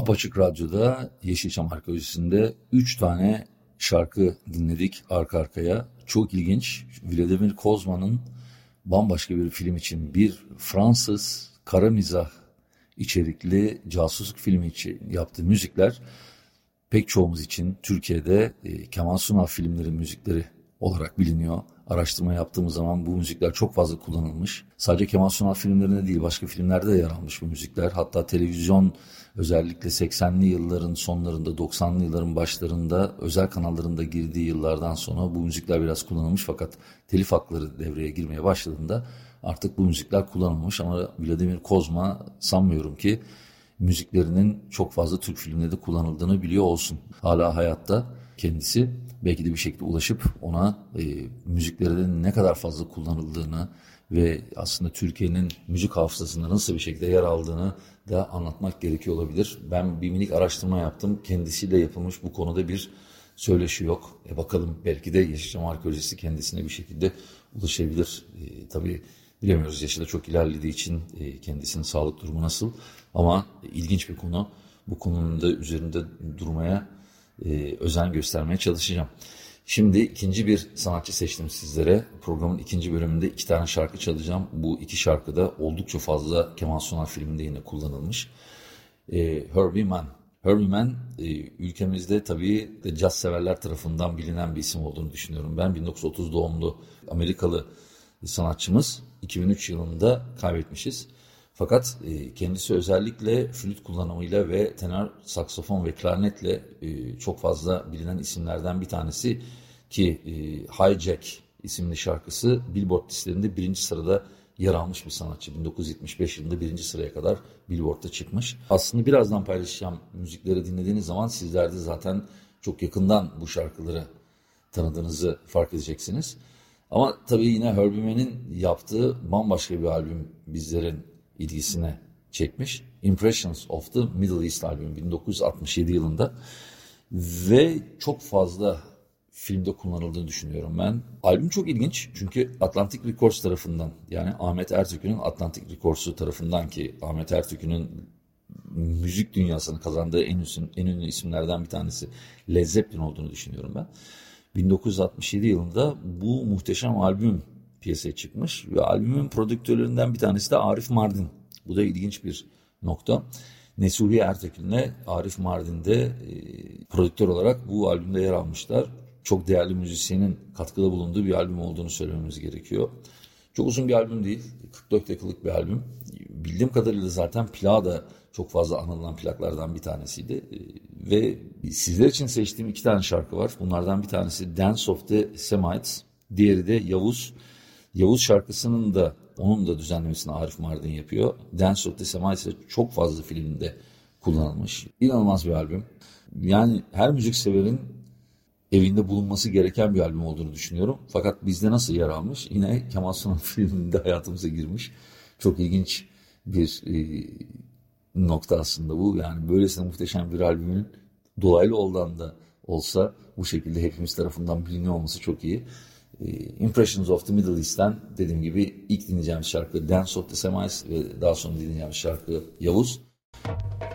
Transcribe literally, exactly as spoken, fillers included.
Apaçık Radyo'da Yeşilçam Arkeolojisi'nde üç tane şarkı dinledik arka arkaya. Çok ilginç. Vladimir Kozma'nın bambaşka bir film için bir Fransız kara mizah içerikli casusluk filmi için yaptığı müzikler pek çoğumuz için Türkiye'de e, Kemal Sunal filmleri müzikleri olarak biliniyor. Araştırma yaptığımız zaman bu müzikler çok fazla kullanılmış. Sadece Kemal Sunal filmlerinde değil, başka filmlerde de yer almış bu müzikler. Hatta televizyon özellikle seksenli yılların sonlarında, doksanlı yılların başlarında özel kanallarında girdiği yıllardan sonra bu müzikler biraz kullanılmış. Fakat telif hakları devreye girmeye başladığında artık bu müzikler kullanılmış. Ama Vladimir Kozma sanmıyorum ki müziklerinin çok fazla Türk filmlerinde kullanıldığını biliyor olsun. Hala hayatta kendisi, belki de bir şekilde ulaşıp ona e, müziklerinin ne kadar fazla kullanıldığını ve aslında Türkiye'nin müzik hafızasında nasıl bir şekilde yer aldığını da anlatmak gerekiyor olabilir. Ben bir minik araştırma yaptım. Kendisiyle yapılmış bu konuda bir söyleşi yok. E bakalım, belki de Yeşilçam Arkeolojisi kendisine bir şekilde ulaşabilir. E, tabii bilemiyoruz, yaşı da çok ilerlediği için e, kendisinin sağlık durumu nasıl. Ama ilginç bir konu. Bu konunun da üzerinde durmaya, e, özen göstermeye çalışacağım. Şimdi ikinci bir sanatçı seçtim sizlere. Programın ikinci bölümünde iki tane şarkı çalacağım. Bu iki şarkı da oldukça fazla Kemal Sunal filminde yine kullanılmış. E, Herbie Mann. Herbie Mann e, ülkemizde tabii de caz severler tarafından bilinen bir isim olduğunu düşünüyorum. Ben bin dokuz yüz otuz doğumlu Amerikalı sanatçımız, iki bin üç yılında kaybetmişiz. Fakat e, kendisi özellikle flüt kullanımıyla ve tenor saksafon ve klarnetle e, çok fazla bilinen isimlerden bir tanesi ki e, Hijack isimli şarkısı Billboard listelerinde birinci sırada yer almış bir sanatçı. bin dokuz yüz yetmiş beş yılında birinci sıraya kadar Billboard'da çıkmış. Aslında birazdan paylaşacağım müzikleri dinlediğiniz zaman sizler de zaten çok yakından bu şarkıları tanıdığınızı fark edeceksiniz. Ama tabii yine Herbie Mann'in yaptığı bambaşka bir albüm bizlerin ilgisine çekmiş. Impressions of the Middle East albümü bin dokuz yüz altmış yedi yılında ve çok fazla filmde kullanıldığını düşünüyorum ben. Albüm çok ilginç çünkü Atlantic Records tarafından, yani Ahmet Ertürk'ün Atlantic Records'u tarafından, ki Ahmet Ertürk'ün müzik dünyasını kazandığı en, üstün, en ünlü isimlerden bir tanesi Led Zeppelin olduğunu düşünüyorum ben. bin dokuz yüz altmış yedi yılında bu muhteşem albüm piyasaya çıkmış ve albümün prodüktörlerinden bir tanesi de Arif Mardin. Bu da ilginç bir nokta. Nesuhi Ertekin'le Arif Mardin de e, prodüktör olarak bu albümde yer almışlar. Çok değerli müzisyenin katkıda bulunduğu bir albüm olduğunu söylememiz gerekiyor. Çok uzun bir albüm değil, kırk dört dakikalık bir albüm. Bildiğim kadarıyla zaten plağı da çok fazla anılan plaklardan bir tanesiydi. E, ve sizler için seçtiğim iki tane şarkı var. Bunlardan bir tanesi Dance of the Semites, diğeri de Yavuz. Yavuz şarkısının da onun da düzenlemesini Arif Mardin yapıyor. Dance of the Semites çok fazla filmde kullanılmış. İnanılmaz bir albüm. Yani her müzik severin evinde bulunması gereken bir albüm olduğunu düşünüyorum. Fakat bizde nasıl yer almış? Yine Kemal Sunal filminde hayatımıza girmiş. Çok ilginç bir e, nokta aslında bu. Yani böylesine muhteşem bir albümün dolaylı yoldan da olsa bu şekilde hepimiz tarafından biliniyor olması çok iyi. Impressions of the Middle East'ten dediğim gibi ilk dinleyeceğimiz şarkı Dance of the Semites ve daha sonra dinleyeceğimiz şarkı Yavuz.